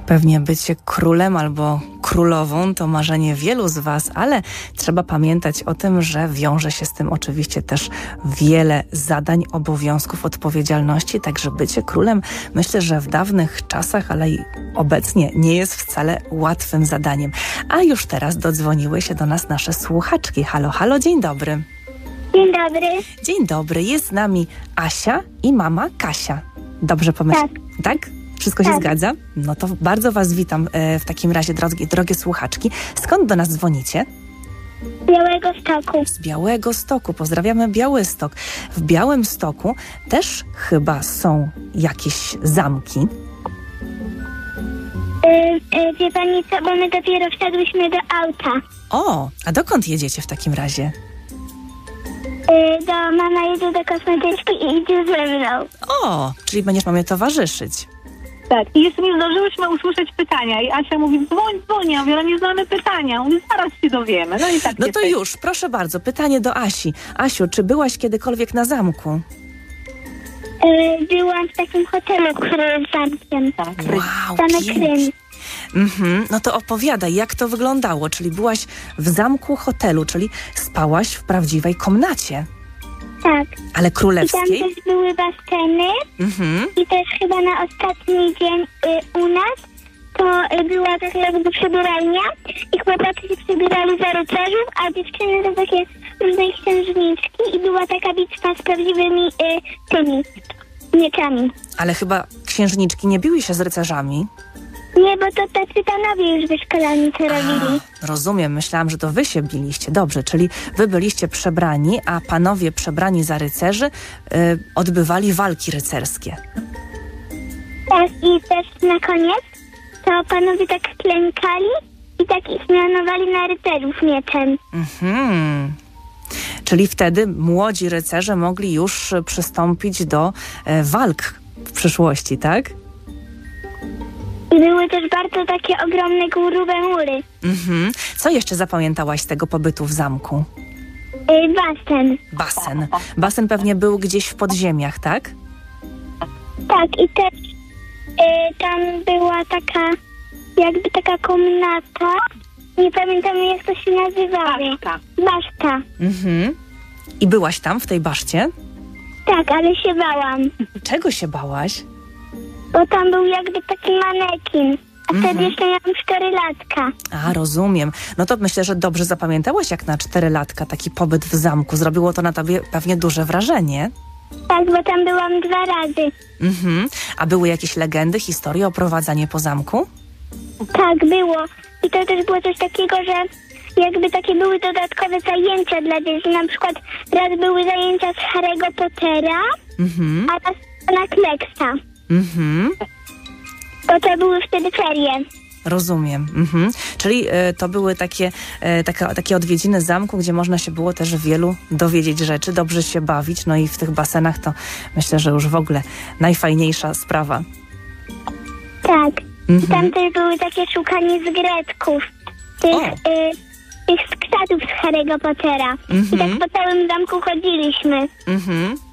Pewnie bycie królem albo królową to marzenie wielu z Was, ale trzeba pamiętać o tym, że wiąże się z tym oczywiście też wiele zadań, obowiązków, odpowiedzialności, także bycie królem myślę, że w dawnych czasach, ale i obecnie nie jest wcale łatwym zadaniem. A już teraz dodzwoniły się do nas nasze słuchaczki. Halo, halo, dzień dobry. Dzień dobry. Dzień dobry, jest z nami Asia i mama Kasia. Dobrze pomyślałam? Tak? Wszystko się zgadza? No to bardzo Was witam w takim razie, drogie słuchaczki. Skąd do nas dzwonicie? Z Białegostoku. Z Białegostoku. Pozdrawiamy Białystok. W Białymstoku też chyba są jakieś zamki. Wie pani co, bo my dopiero wsiadłyśmy do auta. O, a dokąd jedziecie w takim razie? Mama jedzie do kosmetyczki i idzie ze mną. O, czyli będziesz mamie towarzyszyć. Tak, i jeszcze nie zdążyłyśmy usłyszeć pytania i Asia mówi, dzwoń, ja mówię, ale nie znamy pytania. Mówi, zaraz się dowiemy. No i tak. No to już, proszę bardzo, pytanie do Asi. Asiu, czy byłaś kiedykolwiek na zamku? Byłam w takim hotelu, który jest zamkiem. Tak. Wow, Zamek Krym. No to opowiadaj, jak to wyglądało? Czyli byłaś w zamku hotelu, czyli spałaś w prawdziwej komnacie. Tak. Ale I tam królewskiej? też były baseny i też chyba na ostatni dzień u nas to była taka jakby przebieralnia i chłopacy się przebierali za rycerzów, a dziewczyny to takie różne księżniczki i była taka bitwa z prawdziwymi tymi mieczami. Ale chyba księżniczki nie biły się z rycerzami. Nie, bo to tacy panowie już wyszkoleni co robili. Rozumiem, myślałam, że to wy się biliście. Dobrze, czyli wy byliście przebrani, a panowie przebrani za rycerzy odbywali walki rycerskie. Tak, i też na koniec to panowie tak klękali i tak ich mianowali na rycerzów mieczem. Czyli wtedy młodzi rycerze mogli już przystąpić do walk w przyszłości, tak? I były też bardzo takie ogromne grube mury. Co jeszcze zapamiętałaś z tego pobytu w zamku? Basen. Basen. Basen pewnie był gdzieś w podziemiach, tak? Tak, i też tam była taka, jakby taka komnata. Nie pamiętam, jak to się nazywało. Baszta. I byłaś tam, w tej baszcie? Tak, ale się bałam. Czego się bałaś? Bo tam był jakby taki manekin. A wtedy jeszcze miałam 4 latka. A, rozumiem. No to myślę, że dobrze zapamiętałaś jak na 4 latka taki pobyt w zamku. Zrobiło to na tobie pewnie duże wrażenie. Tak, bo tam byłam 2 razy. A były jakieś legendy, historie o prowadzenie po zamku? Tak, było. I to też było coś takiego, że jakby takie były dodatkowe zajęcia dla dzieci. Na przykład raz były zajęcia z Harry'ego Pottera, a raz na Kleksa. Bo to były wtedy ferie. Rozumiem. Czyli to były takie odwiedziny zamku, gdzie można się było też wielu dowiedzieć rzeczy, dobrze się bawić. No i w tych basenach to myślę, że już w ogóle najfajniejsza sprawa. Tak. I tam też były takie szukanie zgredków. Tych skrzatów z Harry'ego Pottera. I tak po całym zamku chodziliśmy.